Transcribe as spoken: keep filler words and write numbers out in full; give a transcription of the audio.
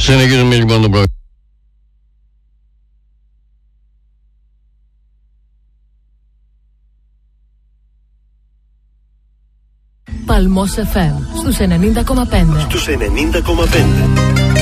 Συνεχίζουμε λοιπόν το πρόγραμμα. Παλμός εφ εμ στους ενενήντα κόμμα πέντε. Στους ενενήντα κόμμα πέντε.